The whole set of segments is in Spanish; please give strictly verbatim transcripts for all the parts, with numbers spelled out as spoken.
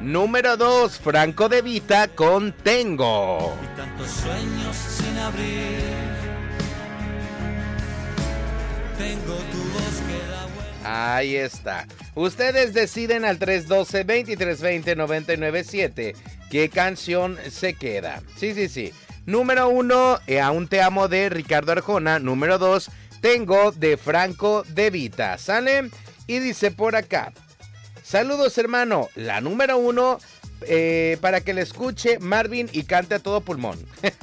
Número dos, Franco De Vita con Tengo. Y tantos sueños sin abrir. Tengo tu voz que da vuelta. Ahí está. Ustedes deciden al tres uno dos, dos tres dos cero, nueve nueve siete qué canción se queda. Sí, sí, sí. Número uno, eh, Aún te amo de Ricardo Arjona. Número dos, Tengo de Franco De Vita. ¿Sale? Y dice por acá: saludos, hermano. La número uno, eh, para que le escuche Marvin y cante a todo pulmón.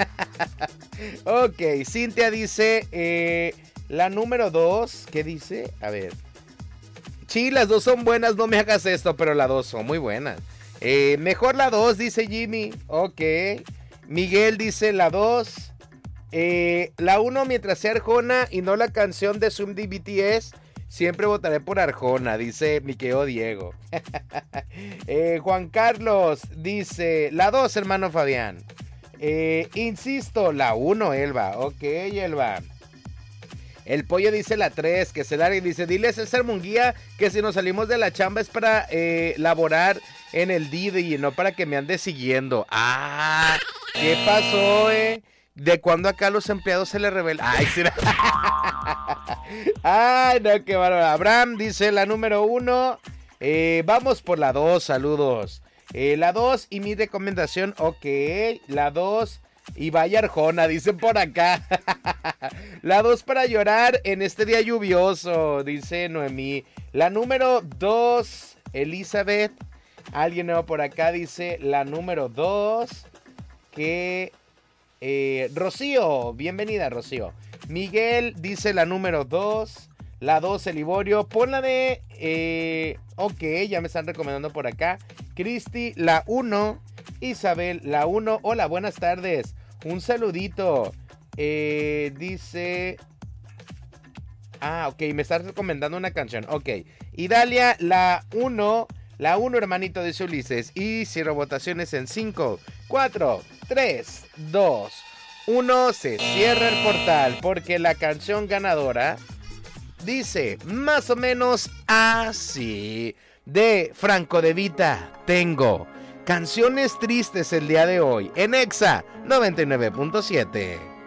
Ok, Cintia dice, eh, la número dos, ¿qué dice? A ver. Sí, las dos son buenas, no me hagas esto, pero las dos son muy buenas. Eh, mejor la dos, dice Jimmy. Ok. Miguel dice la dos. Eh, la uno, mientras sea Arjona y no la canción de Zoom de B T S, siempre votaré por Arjona, dice mi querido Diego. eh, Juan Carlos dice la dos, hermano Fabián. Eh, insisto, la uno, Elba. Ok, Elba. El pollo dice la tres, que se largue. Dice, dile a César Munguía que si nos salimos de la chamba es para eh, laborar en el Didi y no para que me ande siguiendo. Ah, ¿qué pasó, eh? ¿De cuándo acá los empleados se les revela? Ay, sí. Ay, no, qué bárbaro. Abraham dice la número uno. Eh, vamos por la dos, saludos. Eh, la dos y mi recomendación, ok. La dos y vaya Arjona, dicen por acá. La dos para llorar en este día lluvioso, dice Noemí. La número dos, Elizabeth. Alguien nuevo por acá dice la número dos. Que... Eh, Rocío, bienvenida Rocío. Miguel dice la número dos. La dos, el Liborio. Pon la de... Eh, ok, ya me están recomendando por acá. Cristi, la uno. Isabel, la uno. Hola, buenas tardes. Un saludito. Eh, dice... Ah, ok, me estás recomendando una canción. Ok. Idalia, la uno. La uno, hermanito, dice Ulises. Y cierro votaciones en cinco, cuatro, tres, dos, uno. Se cierra el portal porque la canción ganadora dice más o menos así. De Franco De Vita, Tengo. Canciones tristes el día de hoy en Exa noventa y nueve punto siete.